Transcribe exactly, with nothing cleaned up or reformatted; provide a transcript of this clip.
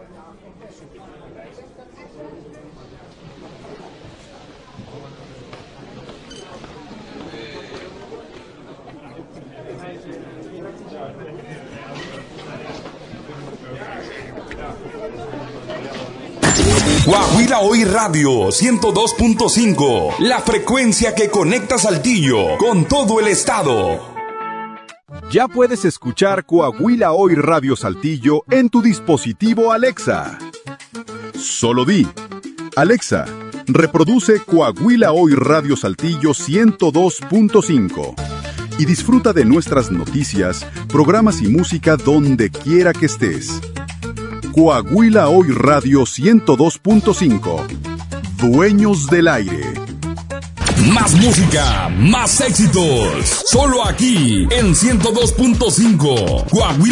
Coahuila Hoy Radio ciento dos punto cinco, la frecuencia que conecta Saltillo con todo el estado. Ya puedes escuchar Coahuila Hoy Radio Saltillo en tu dispositivo Alexa. Solo di: Alexa, reproduce Coahuila Hoy Radio Saltillo ciento dos punto cinco y disfruta de nuestras noticias, programas y música donde quiera que estés. Coahuila Hoy Radio ciento dos punto cinco. Dueños del aire. Más música, más éxitos. Solo aquí en ciento dos punto cinco. Coahuila.